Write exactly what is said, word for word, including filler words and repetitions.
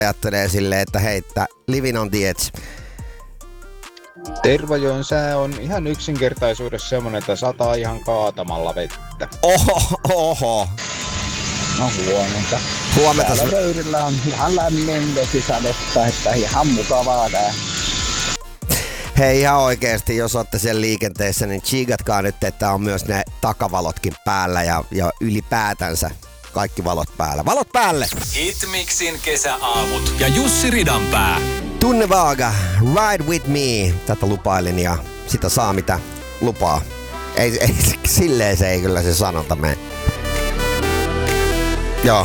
ajattelee silleen, että heittä living on the edge. Tervajoen sää on ihan yksinkertaisuudessa semmonen, että sataa ihan kaatamalla vettä. Oho, oho. No huomenta. Huomenta. Täällä Röyrillä on ihan lämmin vesisadetta, että ihan mukavaa tää. Hei ihan oikeesti, jos ootte siellä liikenteessä, niin tsiigatkaa nyt, että on myös ne takavalotkin päällä ja, ja ylipäätänsä kaikki valot päällä. Valot päälle! Hitmixin kesäaamut ja Jussi Ridanpää. Tunne Vaaga, Ride With Me. Tätä lupailin ja sitä saa mitä lupaa. Ei, ei, silleen se ei kyllä se sanonta mene.